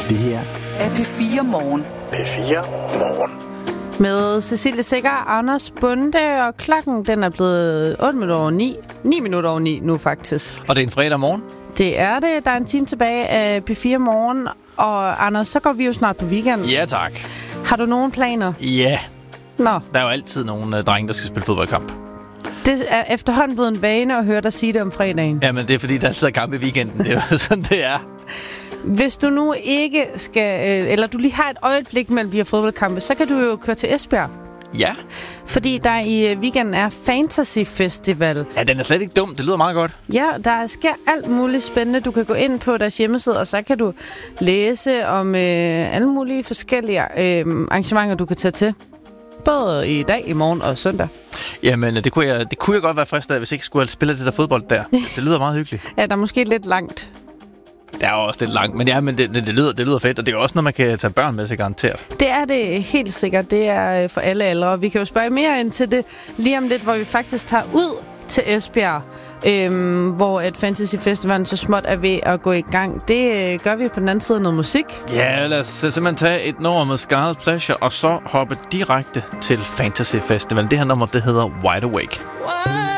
Det her er P4 Morgen. P4 Morgen. Med Cecilie Sikker, Anders Bunde, og klokken den er blevet 8 minutter over 9. 9 minutter over 9 nu faktisk. Og det er en fredag morgen? Det er det. Der er en time tilbage af P4 Morgen. Og Anders, så går vi jo snart på weekend. Ja, tak. Har du nogen planer? Ja. Nå. Der er jo altid nogle drenge, der skal spille fodboldkamp. Det er efterhånden blevet en vane at høre dig sige det om fredagen. Jamen, det er fordi, der altid er kamp i weekenden. Det er jo sådan, det er. Hvis du nu ikke skal, eller du lige har et øjeblik mellem de her fodboldkampe, så kan du jo køre til Esbjerg. Ja. Fordi der i weekenden er Fantasy Festival. Ja, den er slet ikke dum. Det lyder meget godt. Ja, der sker alt muligt spændende. Du kan gå ind på deres hjemmeside, og så kan du læse om alle mulige forskellige arrangementer, du kan tage til. Både i dag, i morgen og søndag. Jamen, det kunne jeg godt være fristet af, hvis jeg ikke skulle have spillet det der fodbold der. Det lyder meget hyggeligt. Ja, der er måske lidt langt. Det er også lidt langt, men ja, men det lyder fedt, og det er også noget, man kan tage børn med sig garanteret. Det er det helt sikkert. Det er for alle aldre. Vi kan jo spørge mere ind til det lige om lidt, hvor vi faktisk tager ud til Esbjerg, hvor et Fantasy Festival så småt er ved at gå i gang. Det gør vi på den anden side af noget musik. Ja, lad os simpelthen tage et nummer med Scarlet Pleasure, og så hoppe direkte til Fantasy Festival. Det her nummer, det hedder Wide Awake.